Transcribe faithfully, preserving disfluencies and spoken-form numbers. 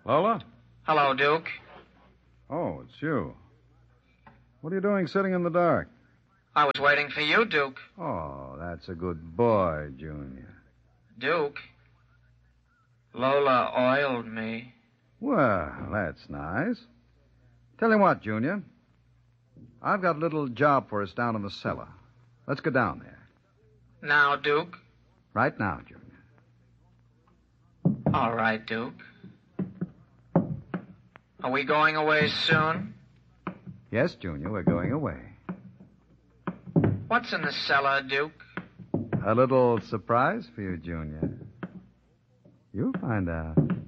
Lola? Hello, Duke. Oh, it's you. What are you doing sitting in the dark? I was waiting for you, Duke. Oh, that's a good boy, Junior. Duke, Lola oiled me. Well, that's nice. Tell you what, Junior. I've got a little job for us down in the cellar. Let's go down there. Now, Duke? Right now, Junior. All right, Duke. Are we going away soon? Yes, Junior, we're going away. What's in the cellar, Duke? A little surprise for you, Junior. You'll find out.